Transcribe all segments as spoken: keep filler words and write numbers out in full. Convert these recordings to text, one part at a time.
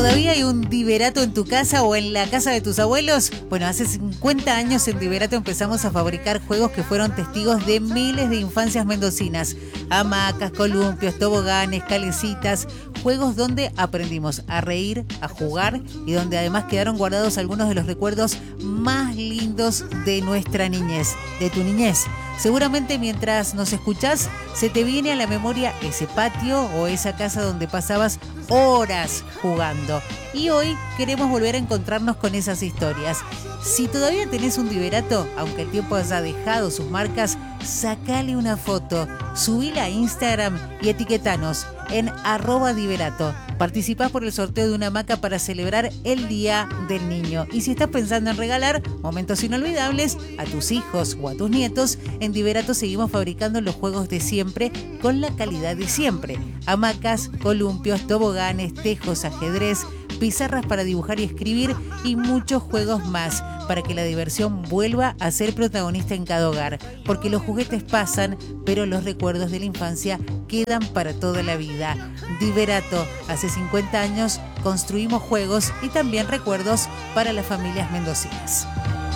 ¿Todavía hay un Diverato en tu casa o en la casa de tus abuelos? Bueno, hace cincuenta años en Diverato empezamos a fabricar juegos que fueron testigos de miles de infancias mendocinas. Hamacas, columpios, toboganes, calecitas, juegos donde aprendimos a reír, a jugar y donde además quedaron guardados algunos de los recuerdos más lindos de nuestra niñez, de tu niñez. Seguramente mientras nos escuchás se te viene a la memoria ese patio o esa casa donde pasabas horas jugando. Y hoy queremos volver a encontrarnos con esas historias. Si todavía tenés un Diverato, aunque el tiempo haya dejado sus marcas, sacale una foto, subila a Instagram y etiquetanos en arroba Diverato. Participás por el sorteo de una hamaca para celebrar el Día del Niño. Y si estás pensando en regalar momentos inolvidables a tus hijos o a tus nietos, en Diverato seguimos fabricando los juegos de siempre con la calidad de siempre. Hamacas, columpios, toboganes, tejos, ajedrez, pizarras para dibujar y escribir y muchos juegos más para que la diversión vuelva a ser protagonista en cada hogar. Porque los juguetes pasan, pero los recuerdos de la infancia quedan para toda la vida. Diverato, hace cincuenta años construimos juegos y también recuerdos para las familias mendocinas.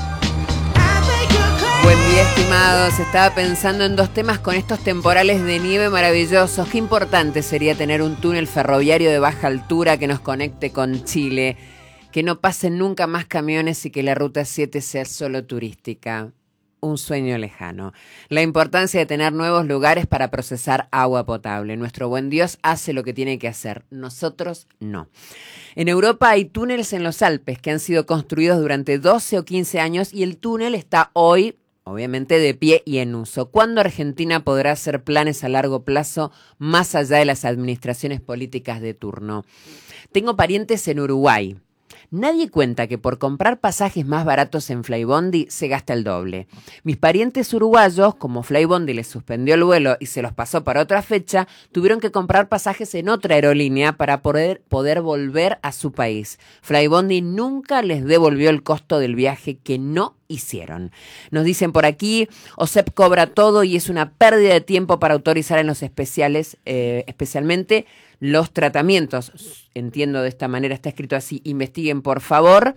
Buen día, estimados. Estaba pensando en dos temas con estos temporales de nieve maravillosos. Qué importante sería tener un túnel ferroviario de baja altura que nos conecte con Chile, que no pasen nunca más camiones y que la Ruta siete sea solo turística. Un sueño lejano. La importancia de tener nuevos lugares para procesar agua potable. Nuestro buen Dios hace lo que tiene que hacer, nosotros no. En Europa hay túneles en los Alpes que han sido construidos durante doce o quince años y el túnel está hoy, obviamente, de pie y en uso. ¿Cuándo Argentina podrá hacer planes a largo plazo más allá de las administraciones políticas de turno? Tengo parientes en Uruguay. Nadie cuenta que por comprar pasajes más baratos en Flybondi se gasta el doble. Mis parientes uruguayos, como Flybondi les suspendió el vuelo y se los pasó para otra fecha, tuvieron que comprar pasajes en otra aerolínea para poder, poder volver a su país. Flybondi nunca les devolvió el costo del viaje que no hicieron. Nos dicen por aquí, OSEP cobra todo y es una pérdida de tiempo para autorizar en los especiales, eh, especialmente los tratamientos. Entiendo de esta manera, está escrito así, investiguen por favor.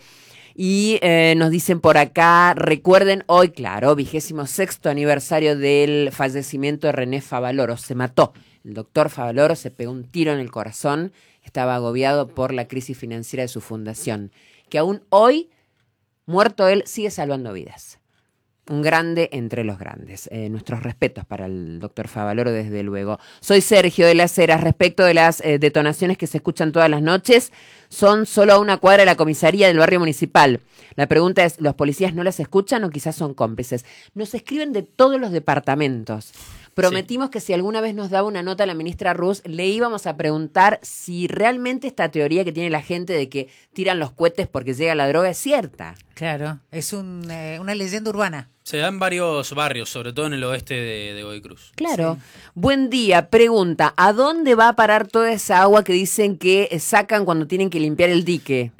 Y eh, nos dicen por acá, recuerden hoy, claro, vigésimo sexto aniversario del fallecimiento de René Favaloro. Se mató. El doctor Favaloro se pegó un tiro en el corazón, estaba agobiado por la crisis financiera de su fundación, que aún hoy, muerto él, sigue salvando vidas. Un grande entre los grandes. Eh, nuestros respetos para el doctor Favaloro, desde luego. Soy Sergio de las Heras. Respecto de las eh, detonaciones que se escuchan todas las noches, son solo a una cuadra de la comisaría del barrio municipal. La pregunta es, ¿los policías no las escuchan o quizás son cómplices? Nos escriben de todos los departamentos. Prometimos sí. que si alguna vez nos daba una nota a la ministra Ruz, le íbamos a preguntar si realmente esta teoría que tiene la gente de que tiran los cohetes porque llega la droga es cierta. Claro, es un, eh, una leyenda urbana. Se da en varios barrios, sobre todo en el oeste de, de Godoy Cruz. Claro. Sí. Buen día. Pregunta, ¿a dónde va a parar toda esa agua que dicen que sacan cuando tienen que limpiar el dique?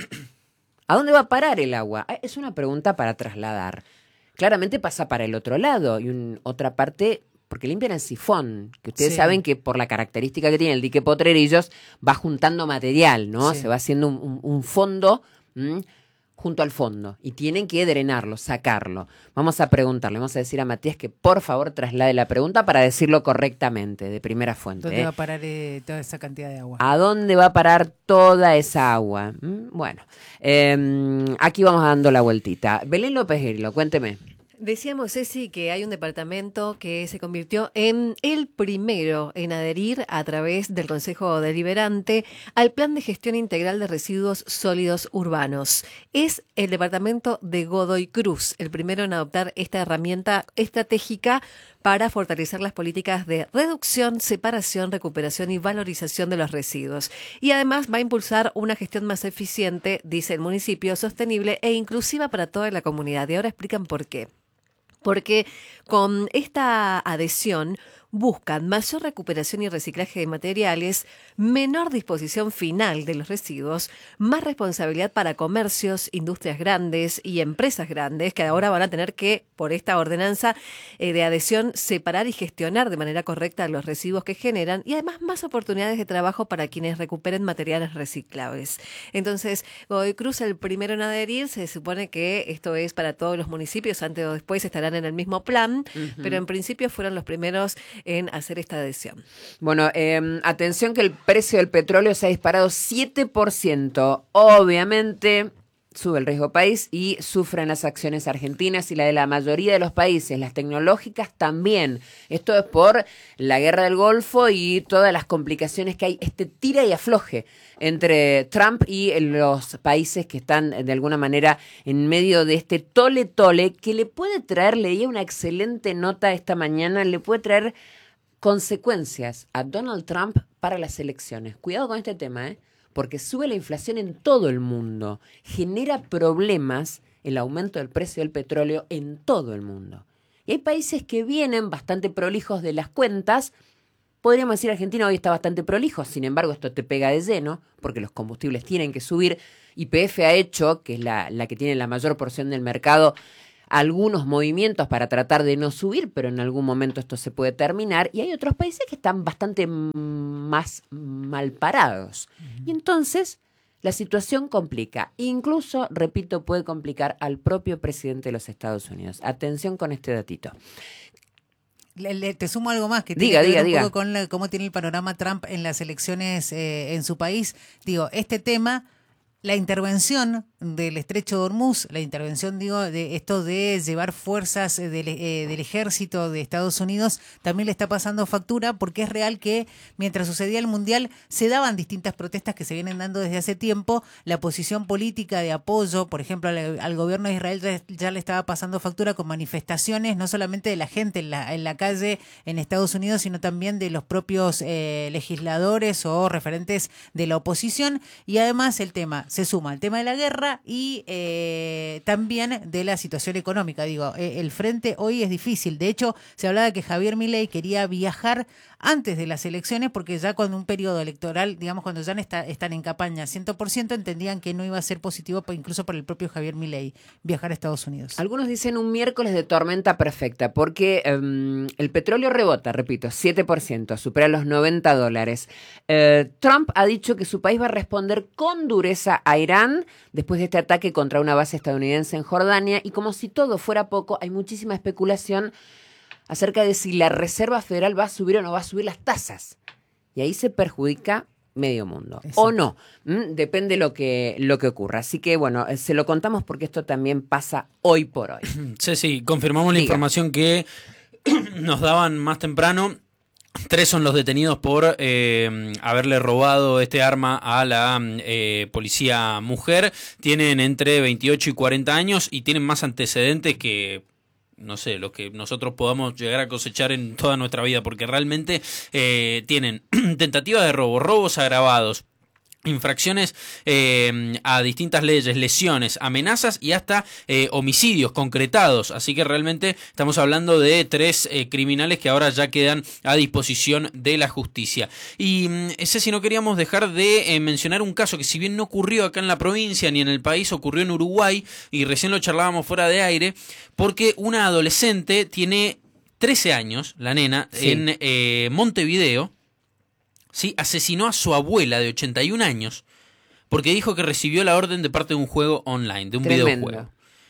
¿A dónde va a parar el agua? Es una pregunta para trasladar. Claramente pasa para el otro lado y un, otra parte... porque limpian el sifón, que ustedes sí. saben que por la característica que tiene el dique Potrerillos va juntando material, ¿no? Sí. Se va haciendo un, un, un fondo ¿m? junto al fondo y tienen que drenarlo, sacarlo. Vamos a preguntarle, vamos a decir a Matías que por favor traslade la pregunta para decirlo correctamente, de primera fuente. ¿Dónde ¿eh? va a parar eh, toda esa cantidad de agua? ¿A dónde va a parar toda esa agua? ¿Mm? Bueno, eh, aquí vamos dando la vueltita. Belén López Grillo, cuénteme. Decíamos, Ceci, que hay un departamento que se convirtió en el primero en adherir a través del Consejo Deliberante al Plan de Gestión Integral de Residuos Sólidos Urbanos. Es el departamento de Godoy Cruz, el primero en adoptar esta herramienta estratégica para fortalecer las políticas de reducción, separación, recuperación y valorización de los residuos. Y además va a impulsar una gestión más eficiente, dice el municipio, sostenible e inclusiva para toda la comunidad. Y ahora explican por qué. Porque con esta adhesión, buscan mayor recuperación y reciclaje de materiales, menor disposición final de los residuos, más responsabilidad para comercios, industrias grandes y empresas grandes que ahora van a tener que, por esta ordenanza eh, de adhesión, separar y gestionar de manera correcta los residuos que generan y además más oportunidades de trabajo para quienes recuperen materiales reciclables. Entonces, Godoy Cruz, el primero en adherir, se supone que esto es para todos los municipios, antes o después estarán en el mismo plan, uh-huh. pero en principio fueron los primeros en hacer esta adhesión. Bueno, eh, atención que el precio del petróleo se ha disparado siete por ciento. Obviamente sube el riesgo país y sufren las acciones argentinas y la de la mayoría de los países, las tecnológicas también. Esto es por la guerra del Golfo y todas las complicaciones que hay, este tira y afloje entre Trump y los países que están de alguna manera en medio de este tole tole que le puede traer, leía una excelente nota esta mañana, le puede traer consecuencias a Donald Trump para las elecciones. Cuidado con este tema, ¿eh? Porque sube la inflación en todo el mundo, genera problemas el aumento del precio del petróleo en todo el mundo. Y hay países que vienen bastante prolijos de las cuentas. Podríamos decir Argentina hoy está bastante prolijo, sin embargo esto te pega de lleno, porque los combustibles tienen que subir. Y P F ha hecho, que es la, la que tiene la mayor porción del mercado, algunos movimientos para tratar de no subir, pero en algún momento esto se puede terminar. Y hay otros países que están bastante más mal parados. Uh-huh. Y entonces la situación complica. Incluso, repito, puede complicar al propio presidente de los Estados Unidos. Atención con este datito. Le, le, te sumo algo más que diga, tiene que diga, ver un diga. poco con la, cómo tiene el panorama Trump en las elecciones eh, en su país. Digo, este tema... La intervención del Estrecho de Hormuz, la intervención, digo, de esto de llevar fuerzas del, eh, del ejército de Estados Unidos, también le está pasando factura porque es real que mientras sucedía el Mundial se daban distintas protestas que se vienen dando desde hace tiempo. La posición política de apoyo, por ejemplo, al, al gobierno de Israel ya, ya le estaba pasando factura con manifestaciones, no solamente de la gente en la, en la calle en Estados Unidos, sino también de los propios eh, legisladores o referentes de la oposición. Y además el tema... se suma el tema de la guerra y eh, también de la situación económica. Digo, eh, el frente hoy es difícil. De hecho, se hablaba que Javier Milei quería viajar antes de las elecciones porque ya cuando un periodo electoral, digamos, cuando ya está, están en campaña cien por ciento, entendían que no iba a ser positivo incluso para el propio Javier Milei viajar a Estados Unidos. Algunos dicen un miércoles de tormenta perfecta porque um, el petróleo rebota, repito, siete por ciento, supera los noventa dólares. Uh, Trump ha dicho que su país va a responder con dureza a Irán después de este ataque contra una base estadounidense en Jordania y como si todo fuera poco, hay muchísima especulación acerca de si la Reserva Federal va a subir o no va a subir las tasas. Y ahí se perjudica medio mundo. Exacto. O no. ¿Mm? Depende lo que, lo que ocurra. Así que, bueno, se lo contamos porque esto también pasa hoy por hoy. Sí, sí, confirmamos Diga. La información que nos daban más temprano. Tres son los detenidos por eh, haberle robado este arma a la eh, policía mujer. Tienen entre veintiocho y cuarenta años y tienen más antecedentes que... no sé, lo que nosotros podamos llegar a cosechar en toda nuestra vida, porque realmente eh, tienen tentativas de robo, robos agravados, infracciones eh, a distintas leyes, lesiones, amenazas y hasta eh, homicidios concretados. Así que realmente estamos hablando de tres eh, criminales que ahora ya quedan a disposición de la justicia. Y ese si no queríamos dejar de eh, mencionar un caso que si bien no ocurrió acá en la provincia ni en el país, ocurrió en Uruguay y recién lo charlábamos fuera de aire, porque una adolescente tiene trece años, la nena, sí. en eh, Montevideo. Sí, asesinó a su abuela de ochenta y un años porque dijo que recibió la orden de parte de un juego online, de un Tremendo. videojuego.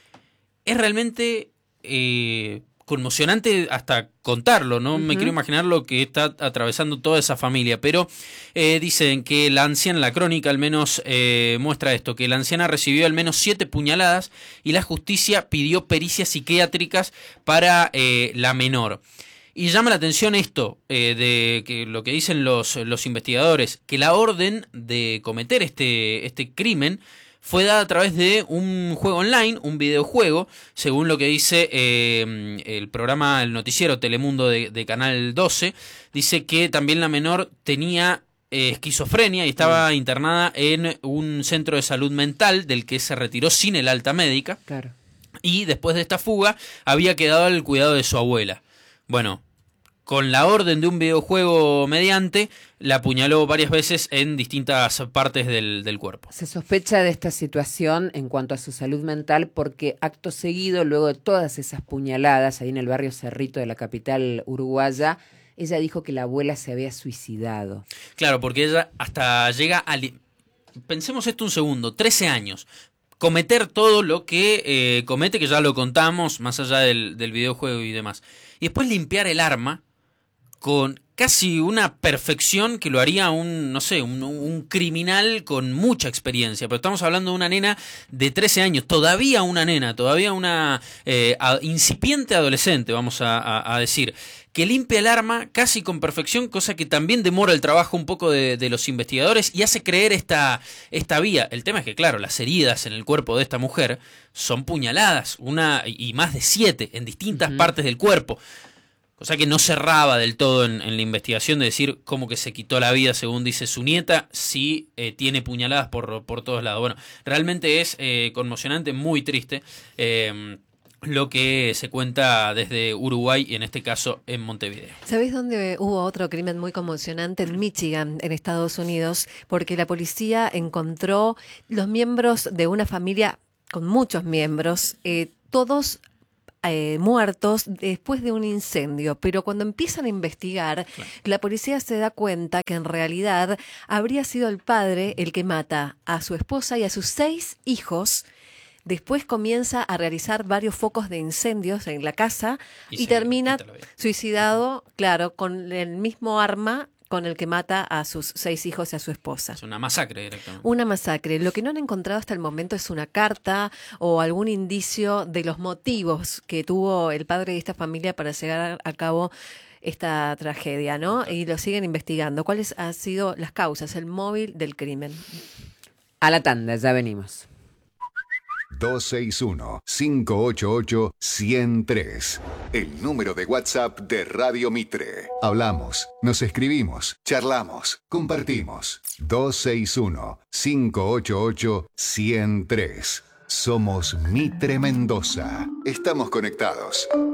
Es realmente eh, conmocionante hasta contarlo, no uh-huh. me quiero imaginar lo que está atravesando toda esa familia, pero eh, dicen que la anciana, la crónica al menos eh, muestra esto, que la anciana recibió al menos siete puñaladas y la justicia pidió pericias psiquiátricas para eh, la menor. Y llama la atención esto, eh, de que lo que dicen los, los investigadores, que la orden de cometer este, este crimen fue dada a través de un juego online, un videojuego, según lo que dice eh, el programa, el noticiero Telemundo de, de Canal doce, dice que también la menor tenía eh, esquizofrenia y estaba sí. internada en un centro de salud mental del que se retiró sin el alta médica. Claro. Y después de esta fuga había quedado al cuidado de su abuela. Bueno, con la orden de un videojuego mediante, la apuñaló varias veces en distintas partes del, del cuerpo. Se sospecha de esta situación en cuanto a su salud mental porque acto seguido, luego de todas esas puñaladas ahí en el barrio Cerrito de la capital uruguaya, ella dijo que la abuela se había suicidado. Claro, porque ella hasta llega a... Li- Pensemos esto un segundo, trece años. Cometer todo lo que eh, comete, que ya lo contamos, más allá del, del videojuego y demás. Y después limpiar el arma con casi una perfección que lo haría un, no sé, un, un criminal con mucha experiencia. Pero estamos hablando de una nena de trece años, todavía una nena, todavía una eh, a, incipiente adolescente, vamos a, a, a decir, que limpia el arma casi con perfección, cosa que también demora el trabajo un poco de, de los investigadores y hace creer esta, esta vía. El tema es que, claro, las heridas en el cuerpo de esta mujer son puñaladas, una y más de siete en distintas uh-huh. partes del cuerpo. Cosa que no cerraba del todo en, en la investigación de decir cómo que se quitó la vida, según dice su nieta, si eh, tiene puñaladas por, por todos lados. Bueno, realmente es eh, conmocionante, muy triste eh, lo que se cuenta desde Uruguay y en este caso en Montevideo. ¿Sabés dónde hubo otro crimen muy conmocionante? En Michigan, en Estados Unidos, porque la policía encontró los miembros de una familia con muchos miembros, eh, todos Eh, muertos después de un incendio, pero cuando empiezan a investigar, claro, la policía se da cuenta que en realidad habría sido el padre el que mata a su esposa y a sus seis hijos. Después comienza a realizar varios focos de incendios en la casa y, y termina suicidado, claro, con el mismo arma con el que mata a sus seis hijos y a su esposa. Es una masacre directamente. Una masacre. Lo que no han encontrado hasta el momento es una carta o algún indicio de los motivos que tuvo el padre de esta familia para llegar a cabo esta tragedia, ¿no? Y lo siguen investigando. ¿Cuáles han sido las causas, el móvil del crimen? A la tanda, ya venimos. dos seis uno, cinco ocho ocho, uno cero tres. El número de WhatsApp de Radio Mitre. Hablamos, nos escribimos, charlamos, compartimos. dos seis uno, cinco ocho ocho, uno cero tres. Somos Mitre Mendoza. Estamos conectados.